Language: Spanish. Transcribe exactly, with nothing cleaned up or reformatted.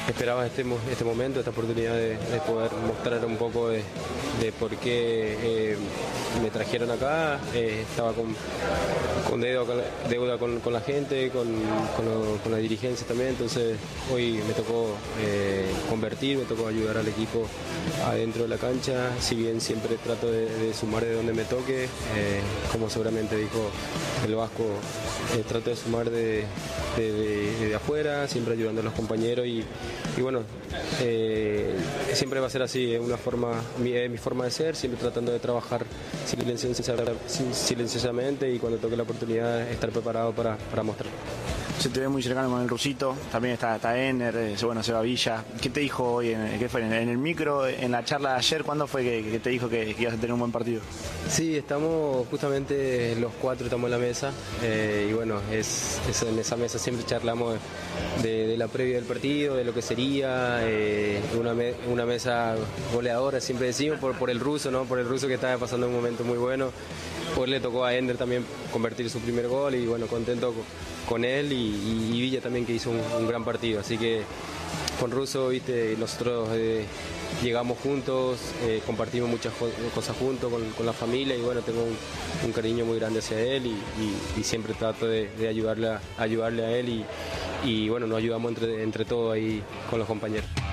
esperaba este, este momento, esta oportunidad de, de poder mostrar un poco de, de por qué eh, me trajeron acá. Eh, estaba con, con deuda, con, deuda con, con la gente, con, con, lo, con la dirigencia también, entonces hoy me tocó eh, convertir, me tocó ayudar al equipo adentro de la cancha, si bien siempre trato de, de sumar de donde me toque, eh, como seguramente dijo el Vasco, eh, trato de sumar de, de, de, de afuera, siempre ayudando a los compañeros y, y bueno, eh, siempre va a ser así, es una forma, mi, es mi forma de ser, siempre tratando de trabajar silenciosamente y cuando toque la oportunidad estar preparado para, para mostrar. Se te ve muy cercano con el Rusito, también está, está Ener, eh, bueno, Seba Villa. ¿Qué te dijo hoy? En, ¿Qué fue? ¿En el micro, en la charla de ayer? ¿Cuándo fue que, que te dijo que, que ibas a tener un buen partido? Sí, estamos justamente los cuatro, estamos en la mesa eh, y bueno, es, es en esa mesa siempre charlamos de, de la previa del partido, de lo que sería, eh, una, me, una mesa goleadora, siempre decimos, por, por el ruso, ¿no? Por el ruso que estaba pasando un momento muy bueno. Hoy le tocó a Ender también convertir su primer gol y bueno, contento con, con él y, y, y Villa también que hizo un, un gran partido, así que con Russo, viste, nosotros eh, llegamos juntos, eh, compartimos muchas cosas juntos con, con la familia y bueno, tengo un, un cariño muy grande hacia él y, y, y siempre trato de, de ayudarle, a, ayudarle a él y, y bueno, nos ayudamos entre, entre todos ahí con los compañeros.